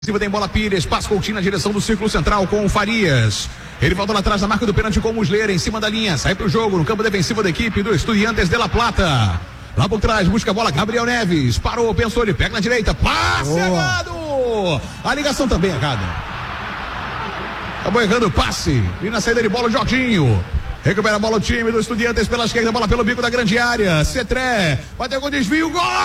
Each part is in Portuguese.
Tem bola Pires, passa Coutinho na direção do círculo central com o Farias. Ele volta lá atrás da marca do pênalti com o Muslera em cima da linha, sai pro jogo no campo defensivo da equipe do Estudiantes de La Plata. Lá por trás, busca a bola Gabriel Neves, parou, pensou, ele pega na direita, passe errado. A ligação também errada. Acabou errando o passe. E na saída de bola o Jorginho. Recupera a bola o time do Estudiantes pela esquerda, bola pelo bico da grande área. Cetré, bateu com desvio,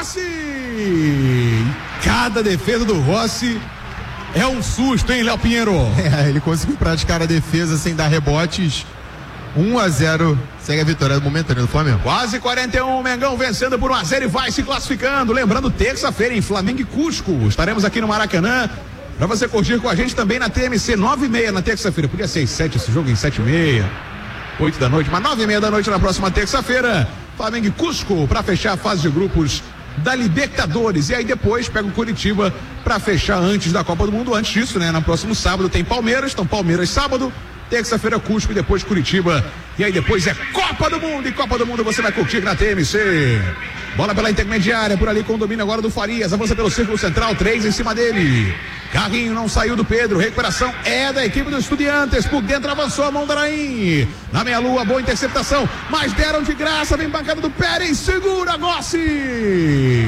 Rossi. Cada defesa do Rossi é um susto, hein, Léo Pinheiro? Ele conseguiu praticar a defesa sem dar rebotes. 1-0, segue a vitória momentânea do Flamengo. Quase 41, Mengão vencendo por 1-0 e vai se classificando. Lembrando, terça-feira em Flamengo e Cusco. Estaremos aqui no Maracanã para você curtir com a gente também na TMC, 9h30 na terça-feira. Podia ser 7 esse jogo, em 7h30, 8 da noite, mas 9h30 da noite na próxima terça-feira. Flamengo e Cusco para fechar a fase de grupos da Libertadores, e aí depois pega o Curitiba para fechar antes da Copa do Mundo. Antes disso, né, no próximo sábado tem Palmeiras, então Palmeiras sábado, terça-feira Cusco e depois Curitiba, e aí depois é Copa do Mundo, e Copa do Mundo você vai curtir na TMC. Bola pela intermediária, por ali com o domínio agora do Farias, avança pelo círculo central, 3 em cima dele. Carrinho não saiu do Pedro, recuperação é da equipe do Estudiantes, por dentro avançou a Mondaraim, na meia-lua, boa interceptação, mas deram de graça, vem bancada do Pérez, segura Gossi.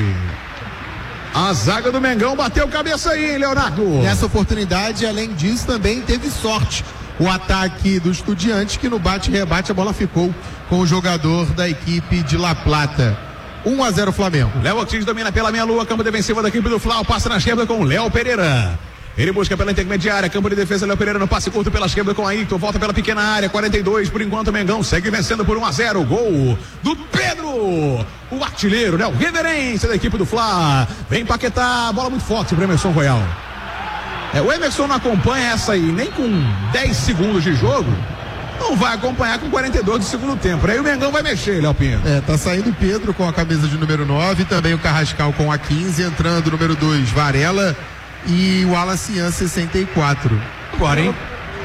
A zaga do Mengão bateu cabeça aí, hein, Leonardo? Nessa oportunidade, além disso, também teve sorte o ataque do Estudiantes, que no bate-rebate a bola ficou com o jogador da equipe de La Plata. 1-0 Flamengo. Léo Ortiz domina pela meia-lua, campo defensivo da equipe do Flau, passa na esquerda com o Léo Pereira. Ele busca pela intermediária, campo de defesa, Léo Pereira no passe curto pela esquerda com Ayrton, volta pela pequena área, 42, por enquanto o Mengão segue vencendo por 1-0, gol do Pedro, o artilheiro, né, o reverência da equipe do Fla, vem Paquetá, bola muito forte para Emerson Royal. O Emerson não acompanha essa aí, nem com 10 segundos de jogo, não vai acompanhar com 42 do segundo tempo, aí o Mengão vai mexer, Léo Pinheiro. Tá saindo o Pedro com a camisa de número 9, também o Carrascal com a 15, entrando o número 2, Varela, e o Alacian 64. Agora, hein?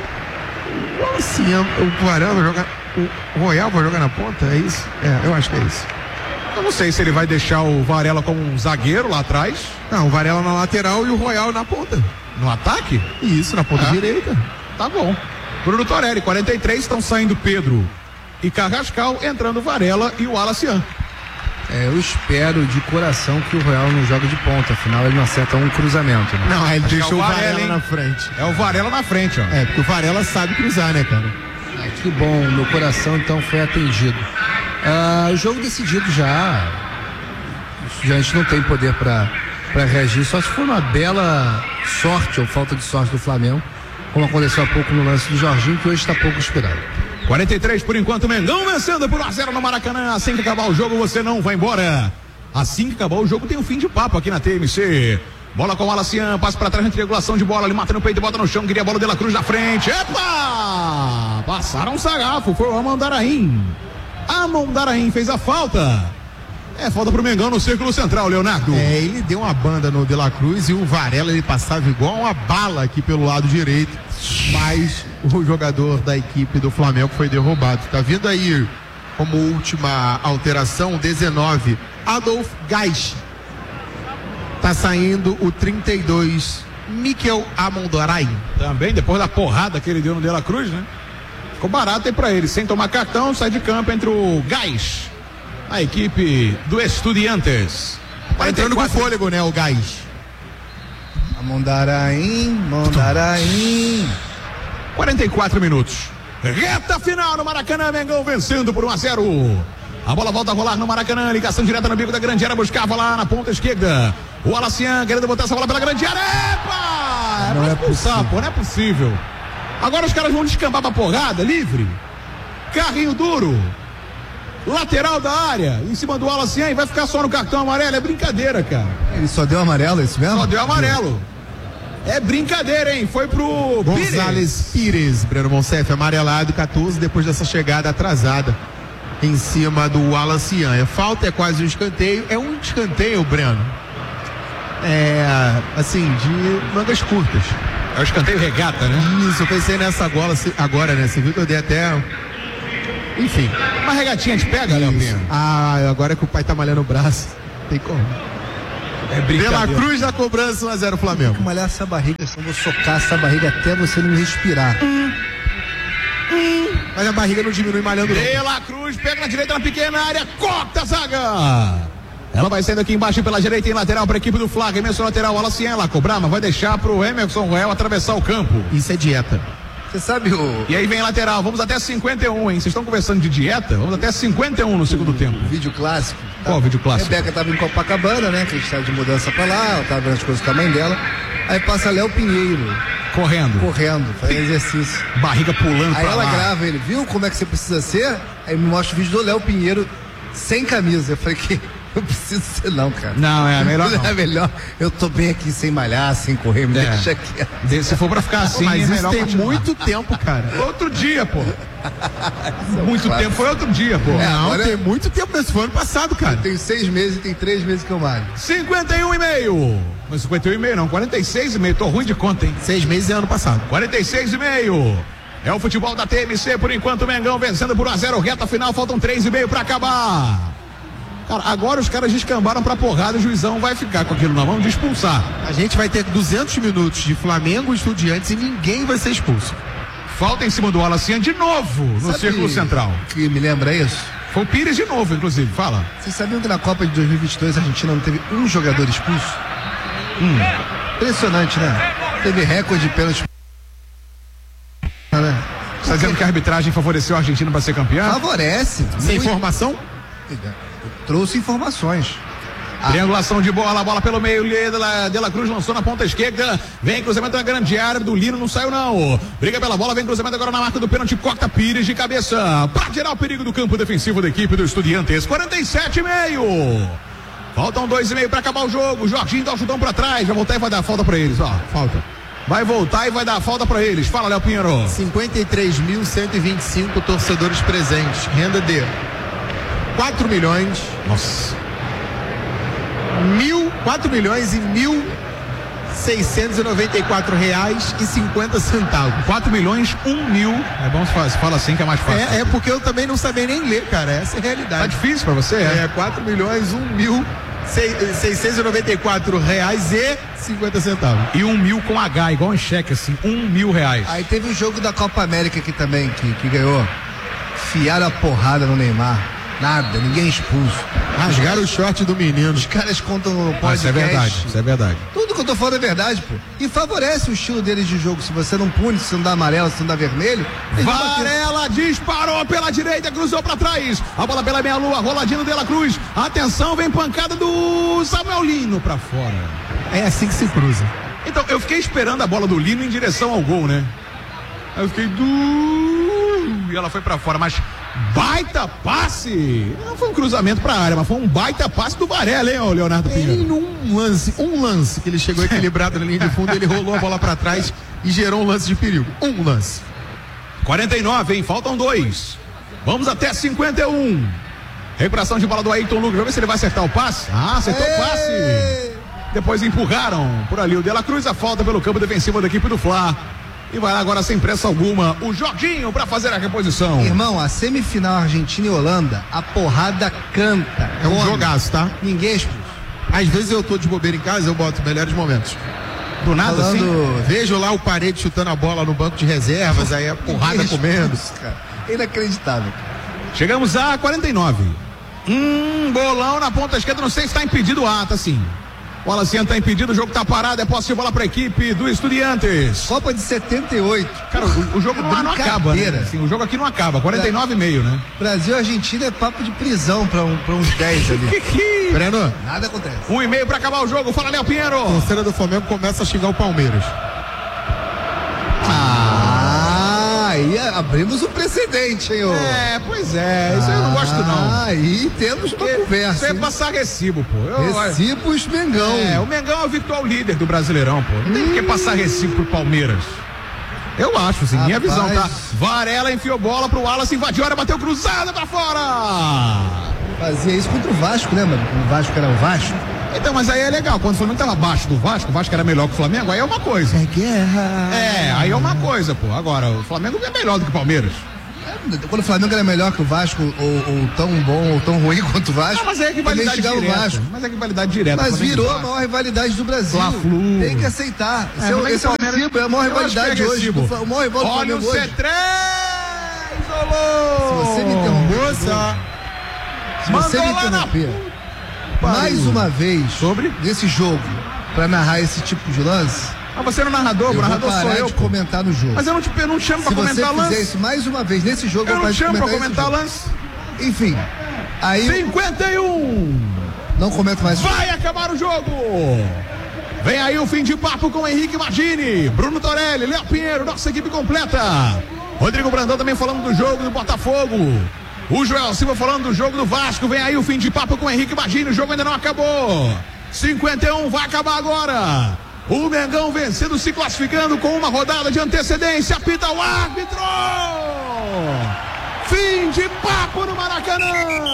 O Alacian, o Varela vai jogar, o Royal vai jogar na ponta, é isso? Eu acho que é isso. Eu não sei se ele vai deixar o Varela como um zagueiro lá atrás. Não, o Varela na lateral e o Royal na ponta. No ataque? Isso, na ponta direita. Tá bom. Bruno Torelli, 43, estão saindo Pedro e Carrascal, entrando Varela e o Alacian. Eu espero de coração que o Royal não joga de ponta, afinal ele não acerta um cruzamento, né? Não, ele deixou o Varela hein? na frente. É o Varela na frente, ó. Porque o Varela sabe cruzar, né, cara? Que bom, meu coração então foi atendido. O jogo decidido já. A gente não tem poder para reagir, só se for uma bela sorte ou falta de sorte do Flamengo, como aconteceu há pouco no lance do Jorginho, que hoje está pouco inspirado. 43 por enquanto, Mengão vencendo por 1-0 no Maracanã. Assim que acabar o jogo você não vai embora. Assim que acabar o jogo tem um fim de papo aqui na TMC. Bola com o Alacian, passa para trás na triangulação de bola, ele mata no peito e bota no chão, queria a bola de La Cruz na frente. Epa! Passaram um sarrafo, foi o Amandaraim. Amandaraim fez a falta. Falta pro Mengão no círculo central, Leonardo. Ele deu uma banda no De La Cruz e o Varela, ele passava igual uma bala aqui pelo lado direito, mas o jogador da equipe do Flamengo foi derrubado. Tá vindo aí como última alteração, 19, Adolf Gais. Tá saindo o 32, Mikel Amandaraim. Também depois da porrada que ele deu no De La Cruz, né? Ficou barato aí pra ele, sem tomar cartão, sai de campo entre o Gais, a equipe do Estudiantes. Tá entrando com fôlego, né, o Gás. Mondaraim. 44 minutos. Reta final no Maracanã, Mengão vencendo por 1-0. A bola volta a rolar no Maracanã, ligação direta no bico da grande área, buscava lá na ponta esquerda. O Alacian querendo botar essa bola pela grande área. Epa! Não é possível. Pô, não é possível. Agora os caras vão descambar pra porrada, livre. Carrinho duro. Lateral da área, em cima do Alacian, e vai ficar só no cartão amarelo. É brincadeira, cara. Ele só deu amarelo, é isso mesmo? Só deu amarelo. É brincadeira, hein? Foi pro Gonzalez Pires, Breno Monsef, amarelado, 14, depois dessa chegada atrasada em cima do Alacian. Falta, é quase um escanteio. É um escanteio, Breno. Assim, de mangas curtas. É o escanteio regata, né? Isso, eu pensei nessa bola agora, né? Você viu que eu dei até... Enfim. Uma regatinha de pega, Léo Pinheiro? Agora que o pai tá malhando o braço, tem como. brincadeira. De La Cruz na cobrança, 1-0 Flamengo. Vou malhar essa barriga, eu vou socar essa barriga até você não respirar. Mas a barriga não diminui malhando não. De La Cruz pega na direita na pequena área, corta a zaga. Ela vai saindo aqui embaixo pela direita em lateral para a equipe do Flamengo. Emerson lateral, Wallace ela cobrar, mas vai deixar pro Emerson Royal atravessar o campo. Isso é dieta. Você sabe o E aí vem lateral, vamos até 51, hein? Vocês estão conversando de dieta? Vamos até 51 no segundo tempo. vídeo clássico? Qual vídeo clássico? A Rebeca tava em Copacabana, né? Que a gente tava de mudança pra lá, ela tava vendo as coisas com a mãe dela. Aí passa Léo Pinheiro, correndo, fazendo exercício. Barriga pulando Aí pra ela lá. grava ele, viu como é que você precisa ser? Aí me mostra o vídeo do Léo Pinheiro sem camisa. Eu falei que não preciso ser não, cara. Não, é melhor não. É melhor. Eu tô bem aqui sem malhar, sem correr, me deixa aqui. Se for pra ficar assim, Mas é isso melhor tem continuar. muito tempo, cara. Outro dia, pô. Muito tempo, foi outro dia, pô. É, Não, agora tem muito tempo, esse foi ano passado, cara. Tem 6 meses e tem 3 meses que eu malho. 51,5. Mas 51,5 não, 46,5. Tô ruim de conta, hein? 6 meses é ano passado. 46,5. É o futebol da TMC, por enquanto o Mengão vencendo por 1-0, reta final, faltam 3,5 pra acabar. Cara, agora os caras descambaram pra porrada, o juizão vai ficar com aquilo na mão de expulsar. A gente vai ter 200 minutos de Flamengo e Estudiantes e ninguém vai ser expulso. Falta em cima do Alacian de novo no Sabe círculo central. que me lembra isso? Foi o Pires de novo, inclusive, fala. Vocês sabiam que na Copa de 2022 a Argentina não teve um jogador expulso? Impressionante, né? Teve recorde de pênalti. Né? Você tá dizendo que a arbitragem favoreceu a Argentina pra ser campeã? Favorece. Sem Muito. informação? Eu trouxe informações. Triangulação de bola, bola pelo meio, De La Cruz lançou na ponta esquerda, vem cruzamento na grande área do Lino, não saiu não, briga pela bola, vem cruzamento agora na marca do pênalti, corta Pires de cabeça, pra tirar o perigo do campo defensivo da equipe do Estudiantes, 47,5, faltam 2,5 pra acabar o jogo, Jorginho dá o chutão pra trás, vai voltar e vai dar falta pra eles, ó, Falta. vai voltar e vai dar falta pra eles, fala Léo Pinheiro. 53.125 torcedores presentes, renda de 4 milhões, Nossa, 4 milhões e 1.694 reais e 50 centavos. 4 milhões, 1 mil, é bom se fala assim que é mais fácil. É porque eu também não sabia nem ler, cara, essa é a Tá realidade. difícil pra você? É 4 milhões, 1.694 reais e 50 centavos. E 1 mil com H, igual em cheque assim, 1 mil reais. Aí teve o jogo da Copa América aqui também, que ganhou. Fiaram a porrada no Neymar. Nada, ninguém expulso. Rasgaram o short do menino. Os caras contam no podcast. Isso é verdade, isso é verdade. Tudo que eu tô falando é verdade, pô. E favorece o estilo deles de jogo. Se você não pune, se você não dá amarelo, se você não dá vermelho. eles vão bater. Varela disparou pela direita, cruzou pra trás. A bola pela meia-lua, roladinho de La Cruz. Atenção, vem pancada do Samuel Lino pra fora. É assim que se cruza. Então, eu fiquei esperando a bola do Lino em direção ao gol, né? Aí eu fiquei e ela foi pra fora, mas baita passe. Não foi um cruzamento pra área, mas foi um baita passe do Varela, hein, ô Leonardo Ele Pinheiro? num lance que ele chegou equilibrado na linha de fundo, ele rolou a bola pra trás e gerou um lance de perigo. Um lance. 49, hein? Faltam 2. Vamos até 51. Recuperação de bola do Ayrton Lucas. Vamos ver se ele vai acertar o passe. Ah, acertou o passe. Depois empurraram por ali o De La Cruz. A falta pelo campo defensivo da equipe do Fla. E vai lá agora sem pressa alguma o Jorginho para fazer a reposição. Irmão, a semifinal Argentina e Holanda, a porrada canta. É um Come. jogaço, tá? Ninguém é expulso. Às vezes eu tô de bobeira em casa, eu boto melhores momentos. Do nada assim. Vejo lá o Parede chutando a bola no banco de reservas, aí a porrada Ninguém é comendo. expulso, cara. Inacreditável. Chegamos a 49. Bolão na ponta esquerda. Não sei se está impedido. Tá sim. O Alacian tá impedido, o jogo tá parado, é posse de bola pra equipe do Estudiantes. Copa de 78. Cara, o jogo não acaba, né? Assim, o jogo aqui não acaba, 49,5, né? Brasil e Argentina é papo de prisão pra uns 10 ali. Breno, Nada acontece. 1,5 pra acabar o jogo, fala Léo Pinheiro. a torcida do Flamengo começa a xingar o Palmeiras. Aí abrimos um precedente, hein, ô. Pois é, isso eu não gosto não. Aí temos uma conversa. Isso é hein? passar recibo, pô. Recibos Mengão. O Mengão é o virtual líder do Brasileirão, pô. Não tem por que passar recibo pro Palmeiras. Eu acho, assim, minha visão, tá? Varela enfiou bola pro Wallace, invadiu a área, bateu cruzada pra fora. Fazia isso contra o Vasco, lembra? O Vasco era o Vasco. Então, mas aí é legal, quando o Flamengo tava abaixo do Vasco, o Vasco era melhor que o Flamengo, aí é uma coisa. guerra. Aí é uma coisa, pô. Agora, o Flamengo é melhor do que o Palmeiras. Quando o Flamengo era melhor que o Vasco, ou tão bom, ou tão ruim quanto o Vasco. Mas é rivalidade direta. Mas é rivalidade direta. Mas virou a maior rivalidade do Brasil. Fla-Flu. Tem que aceitar. Esse é o recibo, é a maior rivalidade hoje. O maior rival do Flamengo hoje. Olha o C3! Se você me interromper, se você me interromper mais uma vez nesse jogo pra narrar esse tipo de lance. Mas você não é narrador, o narrador sou eu. De comentar no jogo. Mas eu não te chamo pra comentar lance. Se você fizer isso mais uma vez nesse jogo, eu não te chamo pra comentar lance. Enfim, aí 51. Não comento mais. Vai acabar o jogo. Vem aí o fim de papo com Henrique Martini, Bruno Torelli, Léo Pinheiro, nossa equipe completa. Rodrigo Brandão também falando do jogo do Botafogo. O Joel Silva falando do jogo do Vasco. Vem aí o fim de papo com Henrique Martini. O jogo ainda não acabou. 51 vai acabar agora. O Mengão vencendo, se classificando com uma rodada de antecedência. Apita o árbitro. Fim de papo no Maracanã.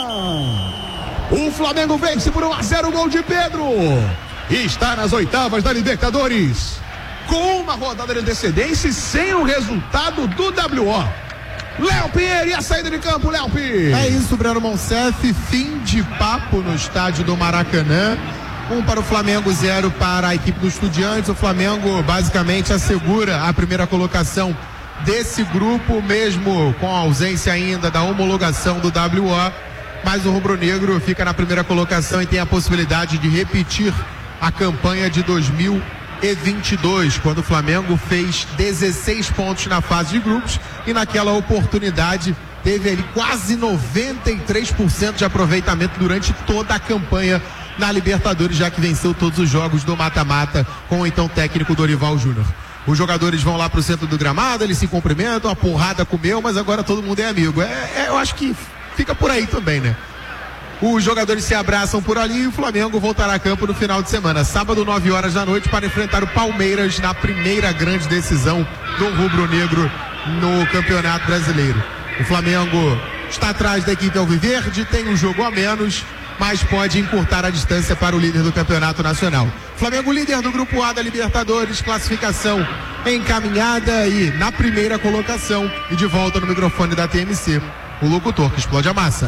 O Flamengo vence por 1-0, gol de Pedro. E está nas oitavas da Libertadores. Com uma rodada de antecedência e sem o resultado do WO. Léo Pinheiro e a saída de campo, Léo Pinheiro. É isso, Breno Monsef. Fim de papo no estádio do Maracanã. 1 para o Flamengo, 0 para a equipe dos Estudiantes. O Flamengo basicamente assegura a primeira colocação desse grupo, mesmo com a ausência ainda da homologação do WO. Mas o rubro-negro fica na primeira colocação e tem a possibilidade de repetir a campanha de 2022, quando o Flamengo fez 16 pontos na fase de grupos e naquela oportunidade teve ali quase 93% de aproveitamento durante toda a campanha na Libertadores, já que venceu todos os jogos do mata-mata com o então técnico Dorival Júnior. Os jogadores vão lá pro centro do gramado, eles se cumprimentam, a porrada comeu, mas agora todo mundo é amigo. Eu acho que fica por aí também, né? Os jogadores se abraçam por ali e o Flamengo voltará a campo no final de semana. Sábado, 9 horas da noite, para enfrentar o Palmeiras na primeira grande decisão do rubro-negro no Campeonato Brasileiro. O Flamengo está atrás da equipe alviverde, tem um jogo a menos, mas pode encurtar a distância para o líder do Campeonato Nacional. Flamengo líder do Grupo A da Libertadores, classificação encaminhada e na primeira colocação. E de volta no microfone da TMC, o locutor que explode a massa.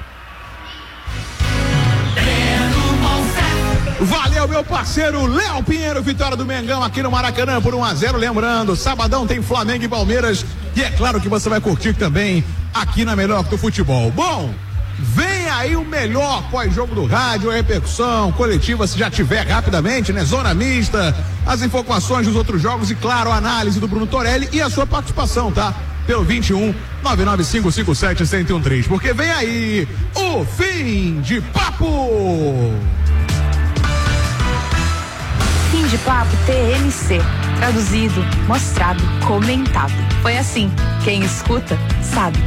Valeu, meu parceiro Léo Pinheiro. Vitória do Mengão aqui no Maracanã por 1-0. Lembrando, sabadão tem Flamengo e Palmeiras. E é claro que você vai curtir também aqui na Melhor do Futebol. Bom, vem aí o melhor pós-jogo do rádio, a repercussão coletiva, se já tiver rapidamente, né? Zona mista, as informações dos outros jogos e, claro, a análise do Bruno Torelli e a sua participação, tá? Pelo 21 99557-1013. Porque vem aí o fim de papo. Fim de papo TMC. Traduzido, mostrado, comentado. Foi assim. Quem escuta, sabe.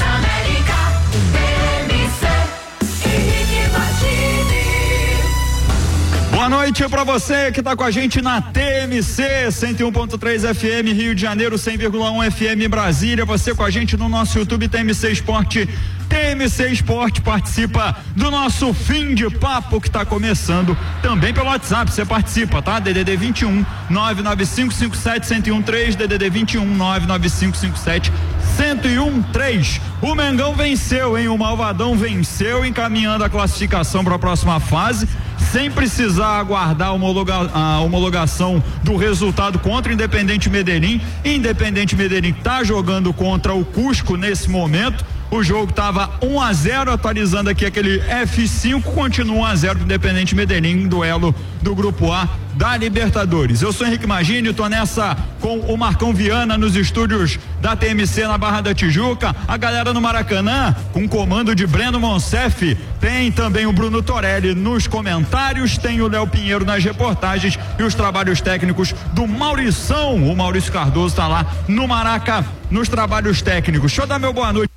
Boa noite pra você que tá com a gente na TMC 101.3 FM Rio de Janeiro, 100,1 FM Brasília. Você com a gente no nosso YouTube TMC Esporte. TMC Esporte participa do nosso fim de papo que tá começando também pelo WhatsApp. Você participa, tá? DDD 21 99557-1013, DDD 21 99557-1013. O Mengão venceu, hein? O Malvadão venceu, encaminhando a classificação para a próxima fase, sem precisar aguardar a homologação do resultado contra o Independente Medellín. Independente Medellín tá jogando contra o Cusco nesse momento. O jogo estava 1-0, atualizando aqui aquele F5, continua 1-0 do Independente Medellín, duelo do Grupo A da Libertadores. Eu sou Henrique Magini, tô nessa com o Marcão Viana nos estúdios da TMC na Barra da Tijuca, a galera no Maracanã com comando de Breno Monsef, tem também o Bruno Torelli nos comentários, tem o Léo Pinheiro nas reportagens e os trabalhos técnicos do Maurição. O Maurício Cardoso tá lá no Maraca nos trabalhos técnicos. Deixa eu dar meu boa noite